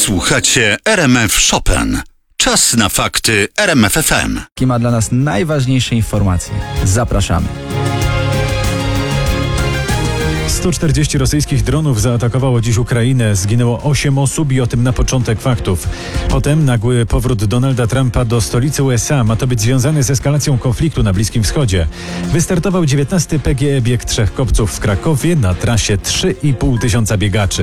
Słuchacie RMF Chopin. Czas na fakty RMF FM. Jaki ma dla nas najważniejsze informacje. Zapraszamy. 140 rosyjskich dronów zaatakowało dziś Ukrainę. Zginęło 8 osób i o tym na początek faktów. Potem nagły powrót Donalda Trumpa do stolicy USA ma to być związany z eskalacją konfliktu na Bliskim Wschodzie. Wystartował 19. PGE Bieg Trzech Kopców w Krakowie na trasie 3,5 tysiąca biegaczy.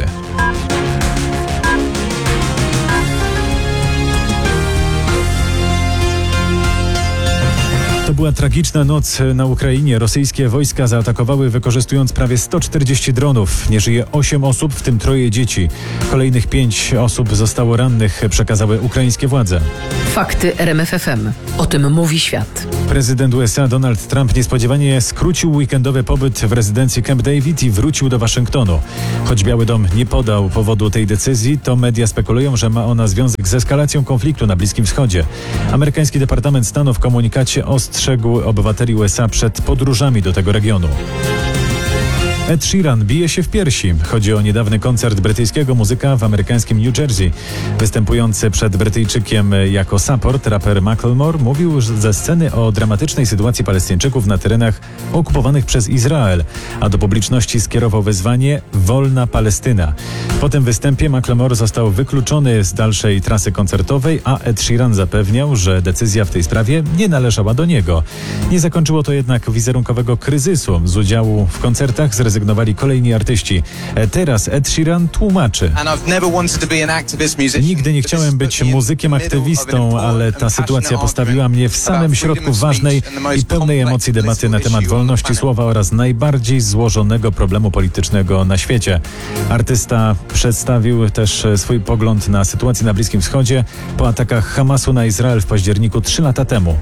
To była tragiczna noc na Ukrainie. Rosyjskie wojska zaatakowały, wykorzystując prawie 140 dronów. Nie żyje 8 osób, w tym 3 dzieci. Kolejnych 5 osób zostało rannych, przekazały ukraińskie władze. Fakty RMF FM. O tym mówi świat. Prezydent USA Donald Trump niespodziewanie skrócił weekendowy pobyt w rezydencji Camp David i wrócił do Waszyngtonu. Choć Biały Dom nie podał powodu tej decyzji, to media spekulują, że ma ona związek z eskalacją konfliktu na Bliskim Wschodzie. Amerykański Departament Stanu w komunikacie ostrzegł obywateli USA przed podróżami do tego regionu. Ed Sheeran bije się w piersi. Chodzi o niedawny koncert brytyjskiego muzyka w amerykańskim New Jersey. Występujący przed Brytyjczykiem jako support, raper Macklemore mówił ze sceny o dramatycznej sytuacji Palestyńczyków na terenach okupowanych przez Izrael, a do publiczności skierował wezwanie „Wolna Palestyna”. Po tym występie Macklemore został wykluczony z dalszej trasy koncertowej, a Ed Sheeran zapewniał, że decyzja w tej sprawie nie należała do niego. Nie zakończyło to jednak wizerunkowego kryzysu. Z udziału w koncertach zrezygnowali kolejni artyści. Teraz Ed Sheeran tłumaczy. Nigdy nie chciałem być muzykiem aktywistą, ale ta sytuacja postawiła mnie w samym środku ważnej i pełnej emocji debaty na temat wolności słowa oraz najbardziej złożonego problemu politycznego na świecie. Artysta przedstawił też swój pogląd na sytuację na Bliskim Wschodzie po atakach Hamasu na Izrael w październiku 3 lata temu.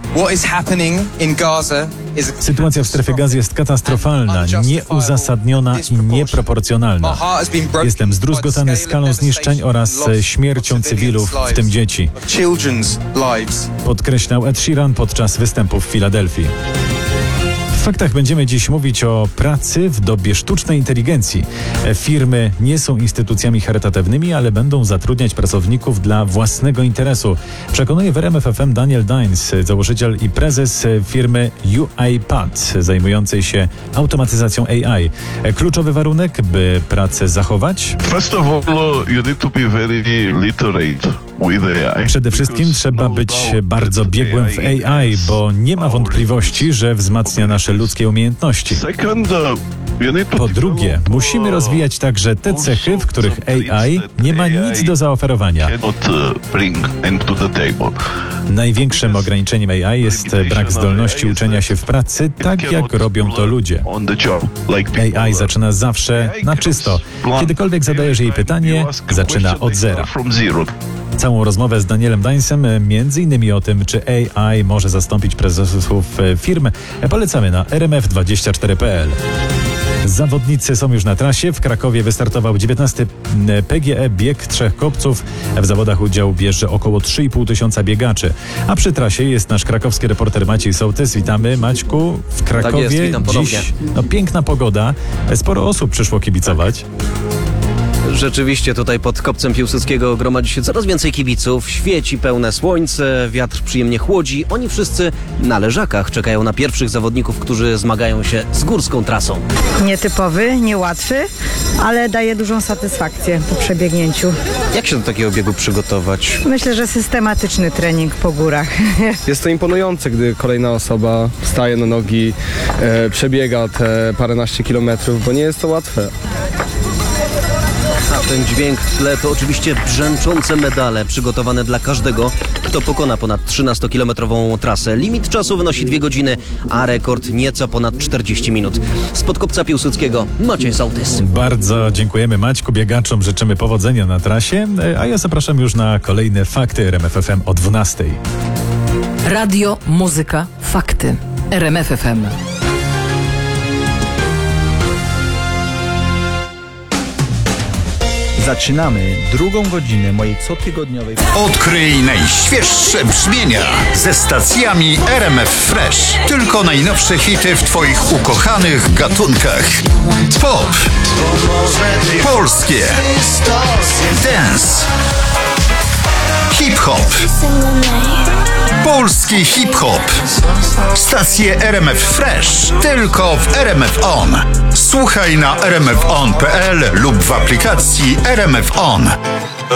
Sytuacja w strefie Gazy jest katastrofalna, nieuzasadniona i nieproporcjonalna. Jestem zdruzgotany skalą zniszczeń oraz śmiercią cywilów, w tym dzieci. Podkreślał Ed Sheeran podczas występu w Filadelfii. W faktach będziemy dziś mówić o pracy w dobie sztucznej inteligencji. Firmy nie są instytucjami charytatywnymi, ale będą zatrudniać pracowników dla własnego interesu. Przekonuje w RMF FM Daniel Dines, założyciel i prezes firmy UiPath, zajmującej się automatyzacją AI. Kluczowy warunek, by pracę zachować? First of all, you need to be very literate. Przede wszystkim trzeba być bardzo biegłym w AI, bo nie ma wątpliwości, że wzmacnia nasze ludzkie umiejętności. Po drugie, musimy rozwijać także te cechy, w których AI nie ma nic do zaoferowania. Największym ograniczeniem AI jest brak zdolności uczenia się w pracy, tak jak robią to ludzie. AI zaczyna zawsze na czysto. Kiedykolwiek zadajesz jej pytanie, zaczyna od zera. Całą rozmowę z Danielem Dinesem, między innymi o tym, czy AI może zastąpić prezesów firm, polecamy na rmf24.pl. Zawodnicy są już na trasie. W Krakowie wystartował 19. PGE Bieg Trzech Kopców. W zawodach udział bierze około 3,5 tysiąca biegaczy. A przy trasie jest nasz krakowski reporter Maciej Sołtys. Witamy, Maćku. W Krakowie tak jest, witam dziś piękna pogoda. Sporo osób przyszło kibicować. Rzeczywiście tutaj pod Kopcem Piłsudskiego gromadzi się coraz więcej kibiców, świeci pełne słońce, wiatr przyjemnie chłodzi. Oni wszyscy na leżakach czekają na pierwszych zawodników, którzy zmagają się z górską trasą. Nietypowy, niełatwy, ale daje dużą satysfakcję po przebiegnięciu. Jak się do takiego biegu przygotować? Myślę, że systematyczny trening po górach. Jest to imponujące, gdy kolejna osoba staje na nogi, przebiega te paręnaście kilometrów, bo nie jest to łatwe. A ten dźwięk w tle to oczywiście brzęczące medale przygotowane dla każdego, kto pokona ponad 13-kilometrową trasę. Limit czasu wynosi 2 godziny, a rekord nieco ponad 40 minut. Spod Kopca Piłsudskiego Maciej Sołtys. Bardzo dziękujemy Maćku, biegaczom życzymy powodzenia na trasie, a ja zapraszam już na kolejne fakty RMF FM o 12:00. Radio, muzyka, fakty. RMF FM. Zaczynamy drugą godzinę mojej cotygodniowej... Odkryj najświeższe brzmienia ze stacjami RMF Fresh. Tylko najnowsze hity w Twoich ukochanych gatunkach. Pop, polskie, dance, Hip-hop. Polski hip-hop. Stacje RMF Fresh tylko w RMF On. Słuchaj na rmfon.pl lub w aplikacji RMF On.